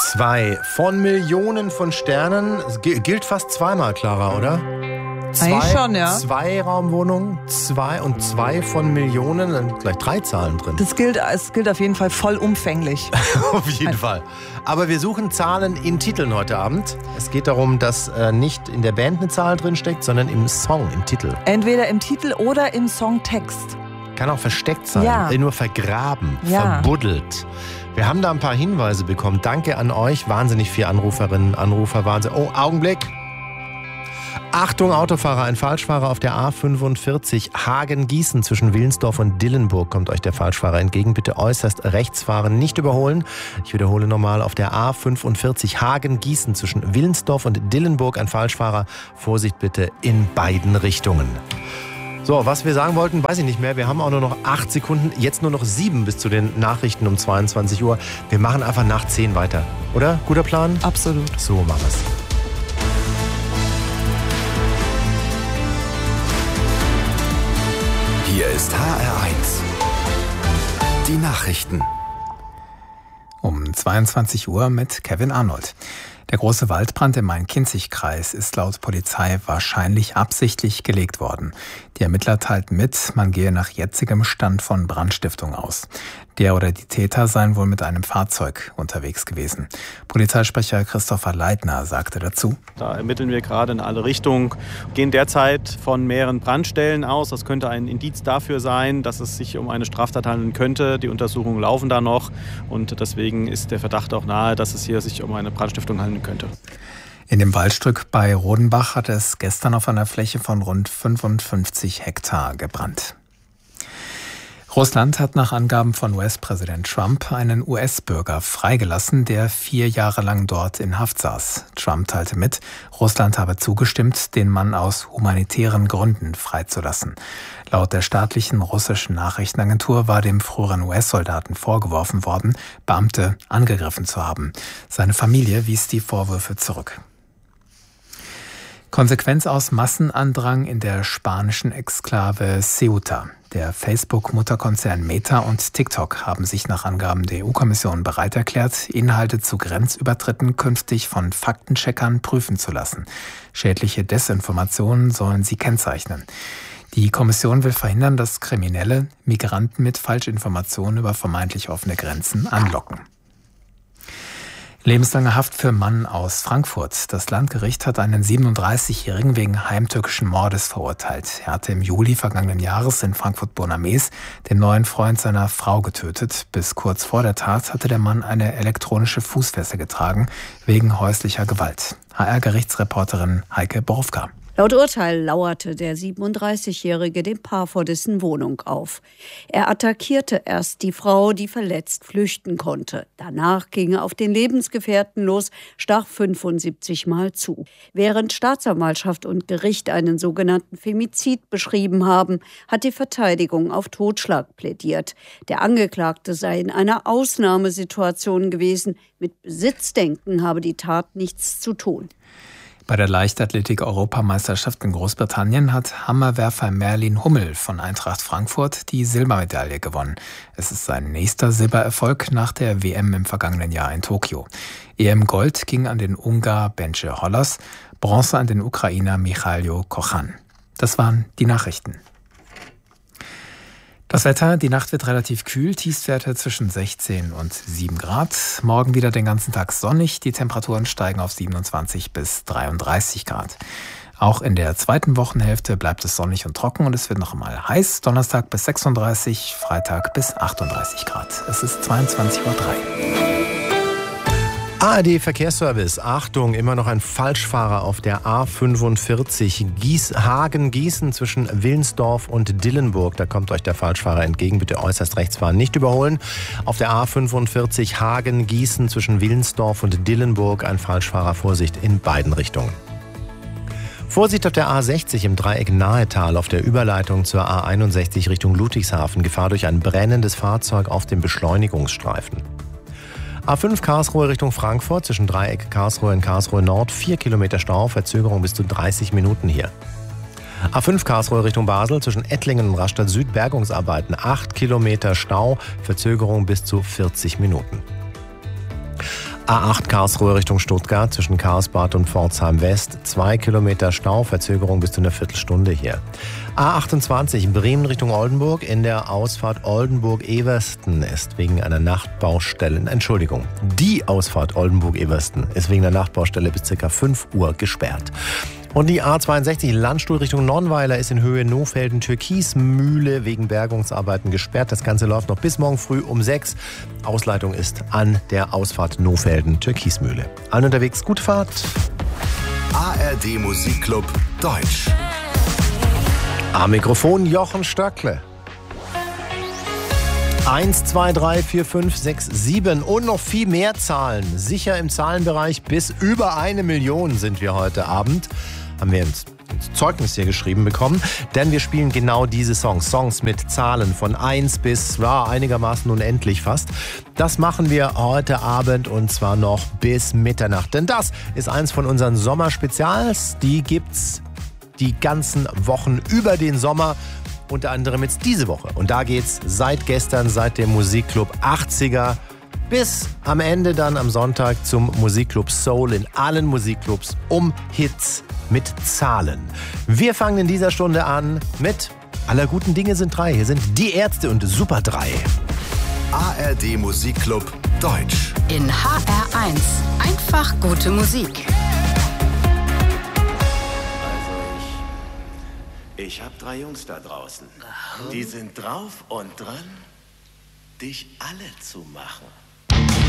2 von Millionen von Sternen. Es gilt fast zweimal, Clara, oder? Eigentlich schon, ja. 2 Raumwohnungen, 2 von Millionen, dann gleich 3 Zahlen drin. Es gilt auf jeden Fall vollumfänglich. Auf jeden Fall. Aber wir suchen Zahlen in Titeln heute Abend. Es geht darum, dass nicht in der Band eine Zahl drin steckt, sondern im Song, im Titel. Entweder im Titel oder im Songtext. Kann auch versteckt sein, nur vergraben, verbuddelt. Wir haben da ein paar Hinweise bekommen. Danke an euch. Wahnsinnig viele Anruferinnen, Anrufer. Wahnsinn. Oh, Augenblick. Achtung, Autofahrer, ein Falschfahrer auf der A45 Hagen-Gießen zwischen Willensdorf und Dillenburg kommt euch der Falschfahrer entgegen. Bitte äußerst rechts fahren, nicht überholen. Ich wiederhole nochmal, auf der A45 Hagen-Gießen zwischen Willensdorf und Dillenburg ein Falschfahrer. Vorsicht bitte in beiden Richtungen. So, was wir sagen wollten, weiß ich nicht mehr. Wir haben auch nur noch 8 Sekunden, jetzt nur noch 7 bis zu den Nachrichten um 22 Uhr. Wir machen einfach nach 10 weiter, oder? Guter Plan? Absolut. So machen wir es. Hier ist HR1. Die Nachrichten. Um 22 Uhr mit Kevin Arnold. Der große Waldbrand im Main-Kinzig-Kreis ist laut Polizei wahrscheinlich absichtlich gelegt worden. Die Ermittler teilten mit, man gehe nach jetzigem Stand von Brandstiftung aus. Der oder die Täter seien wohl mit einem Fahrzeug unterwegs gewesen. Polizeisprecher Christopher Leitner sagte dazu: Da ermitteln wir gerade in alle Richtungen, gehen derzeit von mehreren Brandstellen aus. Das könnte ein Indiz dafür sein, dass es sich um eine Straftat handeln könnte. Die Untersuchungen laufen da noch und deswegen ist der Verdacht auch nahe, dass es hier sich um eine Brandstiftung handeln könnte. In dem Waldstück bei Rodenbach hat es gestern auf einer Fläche von rund 55 Hektar gebrannt. Russland hat nach Angaben von US-Präsident Trump einen US-Bürger freigelassen, der 4 Jahre lang dort in Haft saß. Trump teilte mit, Russland habe zugestimmt, den Mann aus humanitären Gründen freizulassen. Laut der staatlichen russischen Nachrichtenagentur war dem früheren US-Soldaten vorgeworfen worden, Beamte angegriffen zu haben. Seine Familie wies die Vorwürfe zurück. Konsequenz aus Massenandrang in der spanischen Exklave Ceuta. Der Facebook-Mutterkonzern Meta und TikTok haben sich nach Angaben der EU-Kommission bereit erklärt, Inhalte zu Grenzübertritten künftig von Faktencheckern prüfen zu lassen. Schädliche Desinformationen sollen sie kennzeichnen. Die Kommission will verhindern, dass Kriminelle Migranten mit Falschinformationen über vermeintlich offene Grenzen anlocken. Lebenslange Haft für Mann aus Frankfurt. Das Landgericht hat einen 37-Jährigen wegen heimtückischen Mordes verurteilt. Er hatte im Juli vergangenen Jahres in Frankfurt-Bonames den neuen Freund seiner Frau getötet. Bis kurz vor der Tat hatte der Mann eine elektronische Fußfessel getragen, wegen häuslicher Gewalt. HR-Gerichtsreporterin Heike Borowka. Laut Urteil lauerte der 37-Jährige dem Paar vor dessen Wohnung auf. Er attackierte erst die Frau, die verletzt flüchten konnte. Danach ging er auf den Lebensgefährten los, stach 75 Mal zu. Während Staatsanwaltschaft und Gericht einen sogenannten Femizid beschrieben haben, hat die Verteidigung auf Totschlag plädiert. Der Angeklagte sei in einer Ausnahmesituation gewesen. Mit Besitzdenken habe die Tat nichts zu tun. Bei der Leichtathletik-Europameisterschaft in Großbritannien hat Hammerwerfer Merlin Hummel von Eintracht Frankfurt die Silbermedaille gewonnen. Es ist sein nächster Silbererfolg nach der WM im vergangenen Jahr in Tokio. EM-Gold ging an den Ungar Bence Hollas, Bronze an den Ukrainer Michailo Kochan. Das waren die Nachrichten. Das Wetter, die Nacht wird relativ kühl, Tiefstwerte zwischen 16 und 7 Grad. Morgen wieder den ganzen Tag sonnig, die Temperaturen steigen auf 27 bis 33 Grad. Auch in der zweiten Wochenhälfte bleibt es sonnig und trocken und es wird noch einmal heiß. Donnerstag bis 36, Freitag bis 38 Grad. Es ist 22:03 Uhr. ARD Verkehrsservice. Achtung, immer noch ein Falschfahrer auf der A45 Hagen-Gießen zwischen Willensdorf und Dillenburg. Da kommt euch der Falschfahrer entgegen. Bitte äußerst rechts fahren, nicht überholen. Auf der A45 Hagen-Gießen zwischen Willensdorf und Dillenburg ein Falschfahrer. Vorsicht in beiden Richtungen. Vorsicht auf der A60 im Dreieck Nahetal auf der Überleitung zur A61 Richtung Ludwigshafen. Gefahr durch ein brennendes Fahrzeug auf dem Beschleunigungsstreifen. A5 Karlsruhe Richtung Frankfurt zwischen Dreieck Karlsruhe und Karlsruhe Nord 4 Kilometer Stau, Verzögerung bis zu 30 Minuten hier. A5 Karlsruhe Richtung Basel zwischen Ettlingen und Rastatt Süd Bergungsarbeiten 8 Kilometer Stau, Verzögerung bis zu 40 Minuten. A8 Karlsruhe Richtung Stuttgart zwischen Karlsbad und Pforzheim West. 2 Kilometer Stau, Verzögerung bis zu einer Viertelstunde hier. A28 Bremen Richtung Oldenburg. In der Ausfahrt Oldenburg-Eversten ist wegen einer Nachtbaustelle, die Ausfahrt Oldenburg-Eversten ist wegen der Nachtbaustelle bis ca. 5 Uhr gesperrt. Und die A62 Landstuhl Richtung Nonnweiler ist in Höhe Nohfelden-Türkismühle wegen Bergungsarbeiten gesperrt. Das Ganze läuft noch bis morgen früh um 6. Ausleitung ist an der Ausfahrt Nohfelden-Türkismühle. Allen unterwegs, gute Fahrt. ARD Musikclub Deutsch. Am Mikrofon Jochen Stöckle. 1, 2, 3, 4, 5, 6, 7 und noch viel mehr Zahlen. Sicher im Zahlenbereich bis über 1 Million sind wir heute Abend. Haben wir ins Zeugnis hier geschrieben bekommen, denn wir spielen genau diese Songs mit Zahlen von 1 bis einigermaßen unendlich fast. Das machen wir heute Abend und zwar noch bis Mitternacht, denn das ist eins von unseren Sommerspezials. Die gibt's die ganzen Wochen über den Sommer, unter anderem jetzt diese Woche. Und da geht's seit gestern, seit dem Musikclub 80er bis am Ende dann am Sonntag zum Musikclub Soul in allen Musikclubs um Hits mit Zahlen. Wir fangen in dieser Stunde an mit Aller guten Dinge sind 3. Hier sind die Ärzte und Super 3. ARD Musikclub Deutsch. In HR1 einfach gute Musik. Ich hab 3 Jungs da draußen. Die sind drauf und dran, dich alle zu machen.